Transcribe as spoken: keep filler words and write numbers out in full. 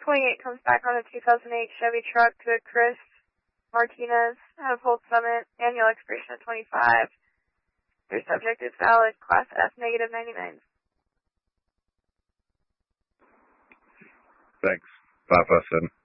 twenty-eight comes back on a two thousand eight Chevy truck to Chris Martinez out of Holt Summit. Annual expiration of twenty-five. Your subject is valid. Class F negative ninety-nine. Thanks. five five seven.